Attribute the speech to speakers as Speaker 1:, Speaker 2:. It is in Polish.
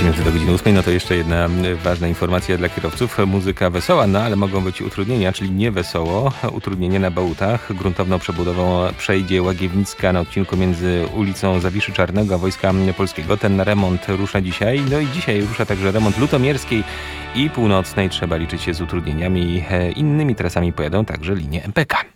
Speaker 1: minuty do godziny 8, no to jeszcze jedna ważna informacja dla kierowców. Muzyka wesoła, no ale mogą być utrudnienia, czyli nie wesoło. Utrudnienie na Bałutach. Gruntowną przebudową przejdzie Łagiewnicka na odcinku między ulicą Zawiszy Czarnego a Wojska Polskiego. Ten remont rusza dzisiaj. No i dzisiaj rusza także remont Lutomierskiej i Północnej. Trzeba liczyć się z utrudnieniami. Innymi trasami pojadą także linie MPK.